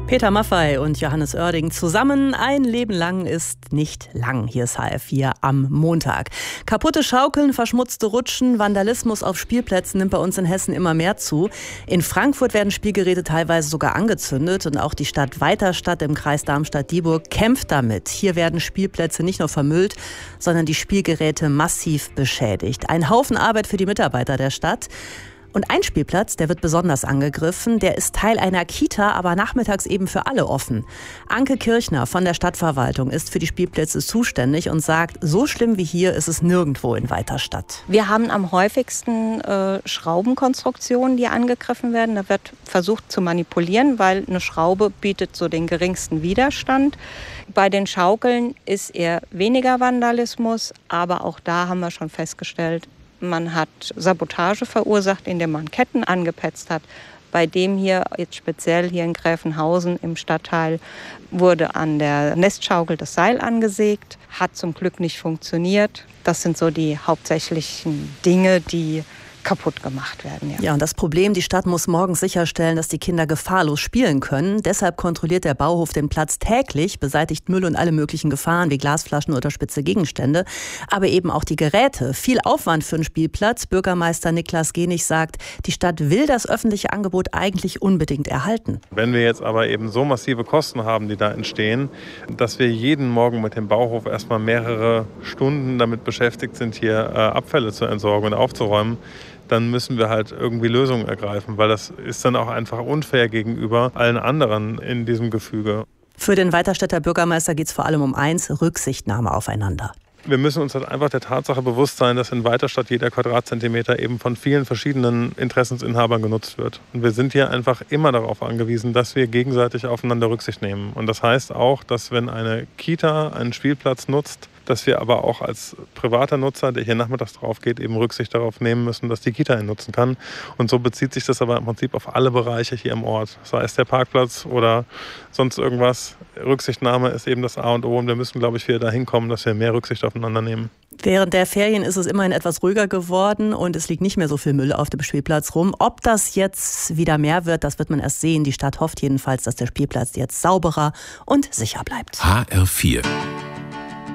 Peter Maffay und Johannes Oerding zusammen. Ein Leben lang ist nicht lang. Hier ist HR4 am Montag. Kaputte Schaukeln, verschmutzte Rutschen, Vandalismus auf Spielplätzen nimmt bei uns in Hessen immer mehr zu. In Frankfurt werden Spielgeräte teilweise sogar angezündet. Und auch die Stadt Weiterstadt im Kreis Darmstadt-Dieburg kämpft damit. Hier werden Spielplätze nicht nur vermüllt, sondern die Spielgeräte massiv beschädigt. Ein Haufen Arbeit für die Mitarbeiter der Stadt. Und ein Spielplatz, der wird besonders angegriffen. Der ist Teil einer Kita, aber nachmittags eben für alle offen. Anke Kirchner von der Stadtverwaltung ist für die Spielplätze zuständig und sagt, so schlimm wie hier ist es nirgendwo in Weiterstadt. Wir haben am häufigsten Schraubenkonstruktionen, die angegriffen werden. Da wird versucht zu manipulieren, weil eine Schraube bietet so den geringsten Widerstand. Bei den Schaukeln ist eher weniger Vandalismus, aber auch da haben wir schon festgestellt, man hat Sabotage verursacht, indem man Ketten angepetzt hat. Bei dem hier, jetzt speziell hier in Gräfenhausen im Stadtteil, wurde an der Nestschaukel das Seil angesägt. Hat zum Glück nicht funktioniert. Das sind so die hauptsächlichen Dinge, die kaputt gemacht werden. Ja, und das Problem, die Stadt muss morgens sicherstellen, dass die Kinder gefahrlos spielen können. Deshalb kontrolliert der Bauhof den Platz täglich, beseitigt Müll und alle möglichen Gefahren wie Glasflaschen oder spitze Gegenstände. Aber eben auch die Geräte. Viel Aufwand für einen Spielplatz. Bürgermeister Niklas Genig sagt, die Stadt will das öffentliche Angebot eigentlich unbedingt erhalten. Wenn wir jetzt aber eben so massive Kosten haben, die da entstehen, dass wir jeden Morgen mit dem Bauhof erstmal mehrere Stunden damit beschäftigt sind, hier Abfälle zu entsorgen und aufzuräumen, dann müssen wir halt irgendwie Lösungen ergreifen, weil das ist dann auch einfach unfair gegenüber allen anderen in diesem Gefüge. Für den Weiterstädter Bürgermeister geht es vor allem um eins, Rücksichtnahme aufeinander. Wir müssen uns halt einfach der Tatsache bewusst sein, dass in Weiterstadt jeder Quadratzentimeter eben von vielen verschiedenen Interessensinhabern genutzt wird. Und wir sind hier einfach immer darauf angewiesen, dass wir gegenseitig aufeinander Rücksicht nehmen. Und das heißt auch, dass wenn eine Kita einen Spielplatz nutzt, dass wir aber auch als privater Nutzer, der hier nachmittags drauf geht, eben Rücksicht darauf nehmen müssen, dass die Kita ihn nutzen kann. Und so bezieht sich das aber im Prinzip auf alle Bereiche hier im Ort. Sei es der Parkplatz oder sonst irgendwas. Rücksichtnahme ist eben das A und O. Und wir müssen, glaube ich, wieder dahin kommen, dass wir mehr Rücksicht aufeinander nehmen. Während der Ferien ist es immerhin etwas ruhiger geworden und es liegt nicht mehr so viel Müll auf dem Spielplatz rum. Ob das jetzt wieder mehr wird, das wird man erst sehen. Die Stadt hofft jedenfalls, dass der Spielplatz jetzt sauberer und sicher bleibt. HR4